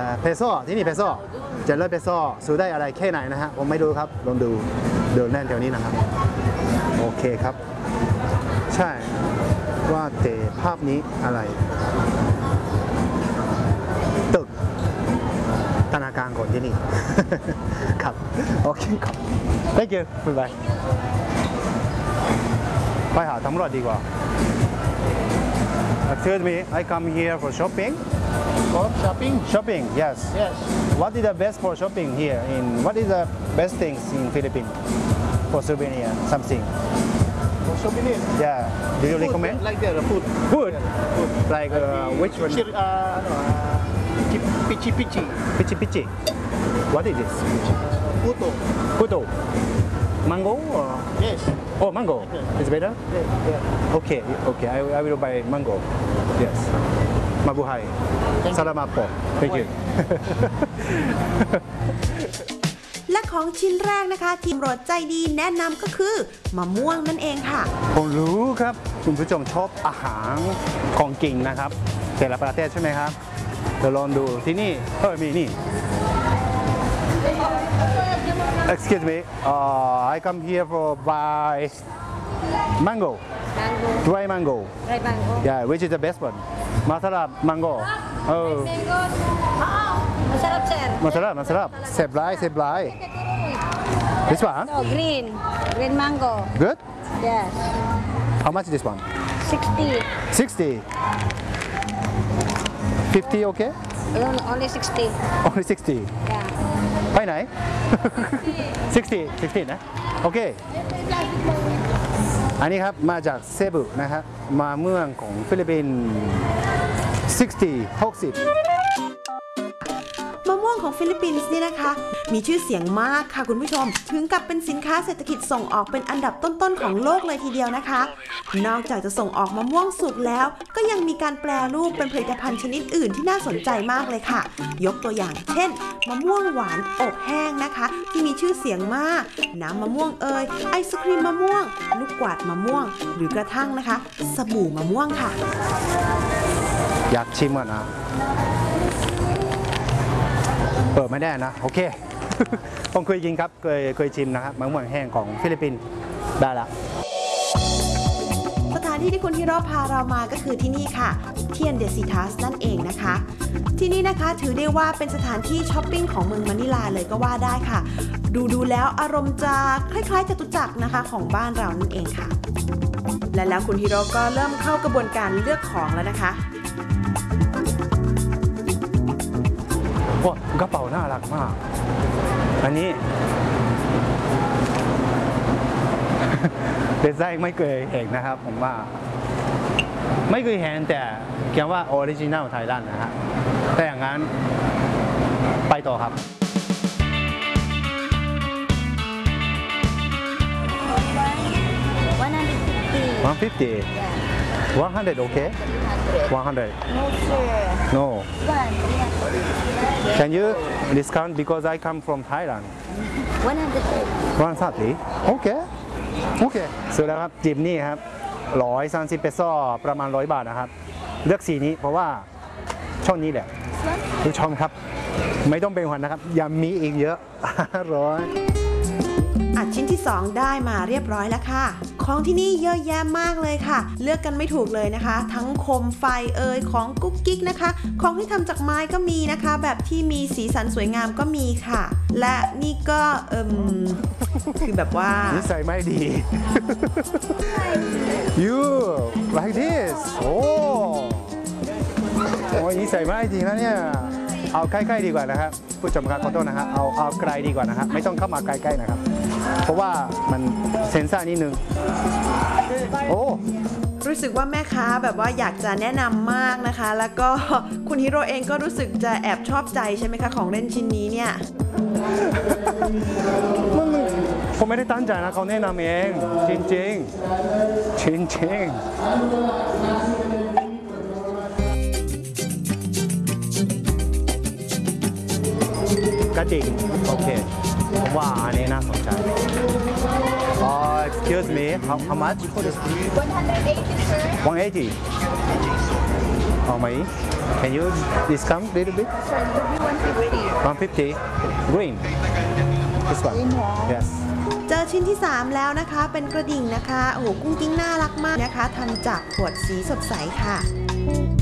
เพโซที่นี่เพโซ700เพโซซื้อได้อะไรแค่ไหนนะฮะผมไม่รู้ครับลองดูเดินแน่นแถวนี้นะครับโอเคครับใช่ว่าแต่ภาพนี้อะไรตึกธนาคารก่อนที่นี่ ครับโอเคครับ thank you บ๊ายบายไปหาตำรวจดีกว่า Excuse me I come here for shopping For shopping? shopping yes Yes. what is the best for shopping here in what is the best things in Philippines for souvenir something For souvenir? yeah do you Food, recommend like that, food. food like which one Pichi pichi. pichi pichi what is this Puto. puto mango or Yes. oh mango is better Yeah. okay okay I will buy mango yes mabuhay salamat po thank you และของชิ้นแรกนะคะทีมโรดใจดีแนะนำก็คือมะม่วงนั่นเองค่ะผมรู้ครับคุณผู้ชมชอบอาหารของกินนะครับแต่ละประเทศใช่ไหมครับเดี๋ยวลองดูที่นี่มีนี่ excuse me I come here for buy mango dry mango Dry mango. yeah which is the best one masarap mango Mango. Masarap, sir. masarap เสพร้าย this one So, green. Green mango. good Yes. how much is this one 60. 60 50 okay Only 60. only 60 Yeah. ไปไหน 60 นะ โอเค อันนี้ครับมาจากเซบุนะครับมาเมืองของฟิลิปปินส์60 มะม่วงของฟิลิปปินส์นี่นะคะ มีชื่อเสียงมากค่ะคุณผู้ชม ถึงกับเป็นสินค้าเศรษฐกิจส่งออกเป็นอันดับต้นๆของโลกเลยทีเดียวนะคะ นอกจากจะส่งออกมะม่วงสุกแล้ว ก็ยังมีการแปรรูปเป็นผลิตภัณฑ์ชนิดอื่นที่น่าสนใจมากเลยค่ะ ยกตัวอย่างเช่นมะม่วงหวานอบแห้งนะคะ ที่มีชื่อเสียงมากน้ำมะม่วงไอศครีมมะม่วงลูกกวาดมะม่วง หรือกระทั่งนะคะ สบู่มะม่วงค่ะอยากชิมอ่ะนะเปิดไม่ได้นะ โอเค ผมเคยกินครับเคยชิมนะครับมะม่วงแห้งของฟิลิปปินส์ได้ละสถานที่ที่คุณฮิโร่พาเรามาก็คือที่นี่ค่ะเทียนเดซิทัสนั่นเองนะคะ ที่นี่นะคะถือได้ว่าเป็นสถานที่ช้อปปิ้งของเมืองมะนิลาเลยก็ว่าได้ค่ะ ดูแล้วอารมณ์จะคล้ายๆจตุจักรนะคะของบ้านเรานั่นเองค่ะ และแล้วคุณฮิโร่ก็เริ่มเข้ากระบวนการเลือกของแล้วนะคะว้ากระเป๋าน่ารักมาก อันนี้ ดีไซน์ไม่เคยเห็นนะครับผมว่าไม่เคยเห็นแต่เขียนว่าออริจินัลไทยแลนด์นะฮะแต่อย่างนั้นไปต่อครับ 150 Yeah. 100 okay 100 No, sir. no One. Yeah. can you discount because I come from Thailand 130. โอเคซื้อแล้วครับจิบนี่ครับ130เปโซประมาณ100 บาทนะครับเลือกสีนี้เพราะว่าช่องนี้แหละผู้ชมครับไม่ต้องเป็นห่วงนะครับยังมีอีกเยอะอัดชิ้นที่ 2 ได้มาเรียบร้อยแล้วค่ะ ของที่นี่เยอะแยะมากเลยค่ะ เลือกกันไม่ถูกเลยนะคะ ทั้งโคมไฟของกุ๊กกิ๊กนะคะ ของที่ทำจากไม้ก็มีนะคะ แบบที่มีสีสันสวยงามก็มีค่ะ และนี่ก็คือแบบว่านิสัยไม่ดี you like this โอ้ยนิสัยไม่ดีนะเนี่ยเอาใกล้ๆดีกว่านะครับผู้ชมครับขอโทษนะครับเอาไกลดีกว่านะครับไม่ต้องเข้ามาใกล้ๆนะครับเพราะว่ามันเซนซ่านิดนึงโอ้รู้สึกว่าแม่ค้าแบบว่าอยากจะแนะนำมากนะคะ แล้วก็คุณฮิโร่เองก็รู้สึกจะแอบชอบใจใช่ไหมคะของเล่นชิ้นนี้เนี่ยผมไม่ได้ตั้งใจนะเขาแนะนำเองจริงกระดิ่งโอเคผมว่าอันนี้น่าสนใจ excuse me how much for this 180, sir. 180 how many can you discount a little bit Sir, 150. 150 green. This one. Yes. เจอชิ้นที่ 3 แล้วนะคะ เป็นกระดิ่งนะคะ โอ้โห กุ้งกิ้งน่ารักมากนะคะทำจากขวดสีสดใสค่ะ